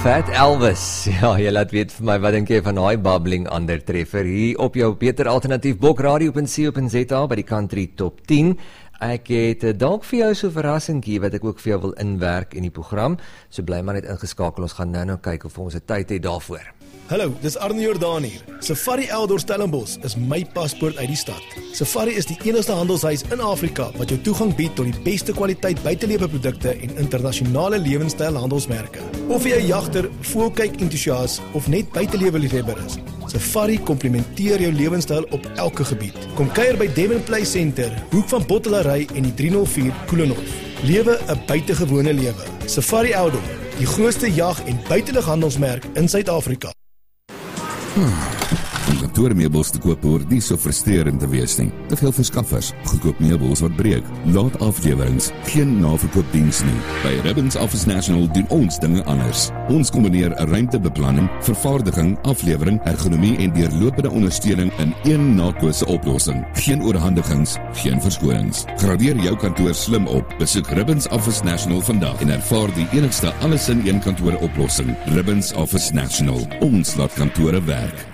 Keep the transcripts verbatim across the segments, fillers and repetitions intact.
Fat Elvis, ja, jy laat weet vir my, wat dink jy van daai bubbling ander treffer, hier op jou Beter Alternatief blokradio punt co punt za by die Country Top tien. Ek het dalk vir jou so 'n verrassingkie wat ek ook vir jou wil inwerk in die program, so bly maar net ingeskakel, ons gaan nou nou kyk of ons 'n tyd het daarvoor. Hallo, dis Arne Jordaan hier. Safari Outdoor Stellenbosch is my paspoort uit die stad. Safari is die enigste handelshuis in Afrika wat jou toegang bied tot die beste kwaliteit buiteleweprodukte en internasionale lewenstyl handelsmerke. Of jy 'n jagter, voëlkyk entoesias of net buitelewe-liefhebber is, Safari komplementeer jou lewenstyl op elke gebied. Kom kuier by Devon Play Center, hoek van Bottelarij en die drie nul vier Koelenhof. Lewe 'n buitengewone lewe. Safari Outdoor, die grootste jag- en buitelughandelsmerk in Suid-Afrika. Hmm. Om kantoormeubels te koop hoort nie so frustrerend te wees nie. Te veel verskaffers, goedkoop meubels wat breek, laat aflewerings, geen naverkoopdiens nie. By Ribbons Office National doen ons dinge anders. Ons kombineer 'n ruimtebeplanning, vervaardiging, aflewering, ergonomie en deurlopende ondersteuning in een nakose oplossing. Geen oorhandigings, geen verskonings. Gradeer jou kantoor slim op. Besoek Ribbons Office National vandag en ervaar die enigste alles in een kantoor oplossing. Ribbons Office National. Ons laat kantore werk.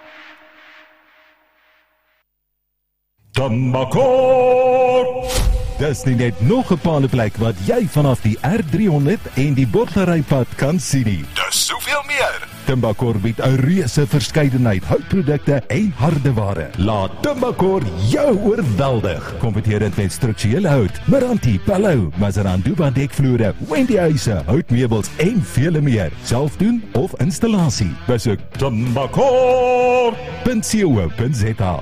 Tambakor! Dis nie net nog 'n paneplek wat jy vanaf die R driehonderd en die Botlarypad kan sien nie. Dis soveel meer. Tambakor bied 'n reuse verskeidenheid houtprodukte en hardeware. Laat Tambakor jou oorweldig. Kompeterend met strukturele hout, Meranti, Palou, Mazaranduba dekvloere, Wendy huise, houtmeubels en vele meer. Self doen of installasie. Besoek tambakor punt co punt za.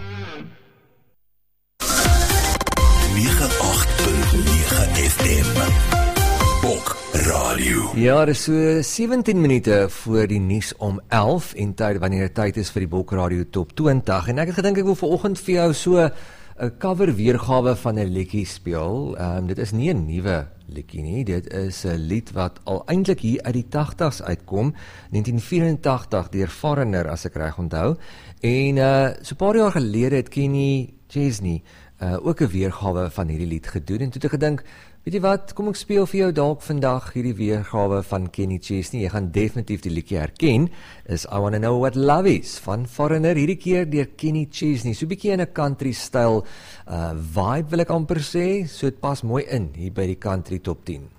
nege agt punt nege F M Bok Radio. Ja, dis so sewentien minute voor die nuus om elf en tyd wanneer dit tyd is vir die Bok Radio Top twintig. En ek het gedink ek wil vanoggend vir jou so 'n cover weergawe van 'n liedjie speel. Um, dit is nie 'n nuwe liedjie nie. Dit is 'n lied wat al eintlik hier uit die tagtigs uitkom, negentien vyerentagtig deur Foreigner as ek reg onthou. En uh so 'n paar jaar gelede het Kenny Chesney Uh, ook 'n weergawe van hierdie lied gedoen en toe het ek gedink, weet jy wat, kom ek speel vir jou dalk vandag hierdie weergawe van Kenny Chesney. Jy gaan definitief die liedjie herken. Is I Wanna Know What Love Is van Foreigner, hierdie keer deur Kenny Chesney. So 'n bietjie in 'n country styl uh, vibe wil ek amper sê, so dit pas mooi in hier by die Country Top tien.